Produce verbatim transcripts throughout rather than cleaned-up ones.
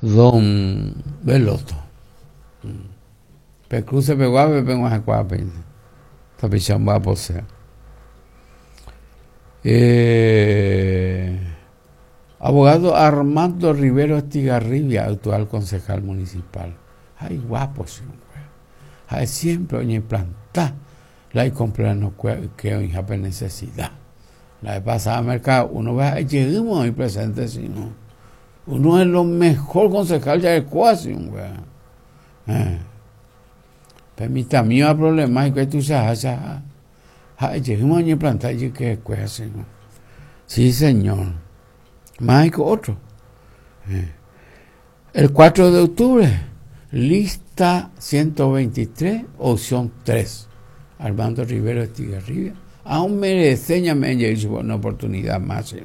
Don Beloto. Pecruce peguabe penguajacuape. Tapichamba posea. Eh, abogado Armando Rivero Estigarribia, actual concejal municipal. Ay, guapo, señor. Ay, siempre oye plantar. La y comprar no que hoy hay necesidad. La vez pasada al mercado, uno ve, llegamos ahí presente, sino uno es lo mejor concejal ya de cuasi, eh. Permítame, mi problema es que tú sabes, llegamos ahí plantar y que es cuasi, ¿no? Sí, señor. Más que otro. Eh. El cuatro de octubre, lista ciento veintitrés, opción tres. Armando Rivero Estigarribia. Aún mereceñame una oportunidad más, sino.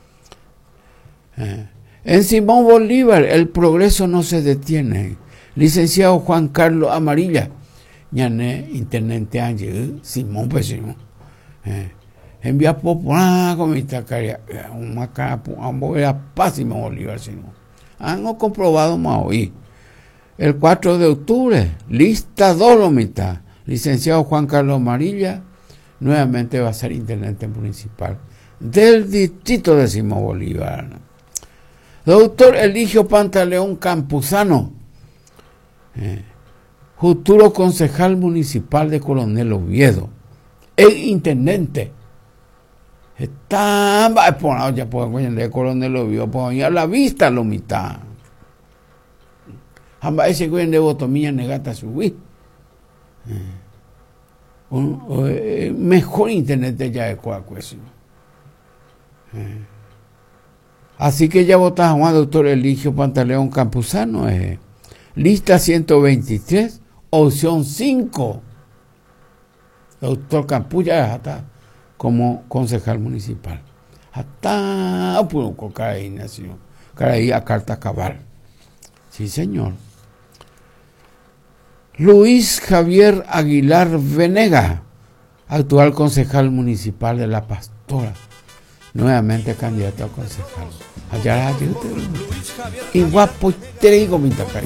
Eh. En Simón Bolívar, el progreso no se detiene. Licenciado Juan Carlos Amarilla. Ñané, intendente Ángel, Simón, pues, Simón. Eh. Envía popular, como está caria, una cara, ambos era paz Simón Bolívar, sino. Han comprobado más hoy. El cuatro de octubre, lista Dolomita. Licenciado Juan Carlos Amarilla nuevamente va a ser intendente municipal del distrito de Simón Bolívar. Doctor Eligio Pantaleón Campuzano, eh, futuro concejal municipal de Coronel Oviedo, el intendente. Está exponado ya por el Coronel Oviedo, por a la vista lo mitad. Ambas ese güey de botomía negata subir. Un, un, mejor intendente ya de Coacuesi. Eh. Así que ya votamos a doctor Eligio Pantaleón Campuzano. Eh. Lista ciento veintitrés, opción cinco. Doctor Campuya está como concejal municipal. Hasta puro cocaína, Caraí a carta cabal. Sí, señor. Luis Javier Aguilar Venega, actual concejal municipal de La Pastora, nuevamente candidato a concejal. Allá y guapo y trigo, mi tacay.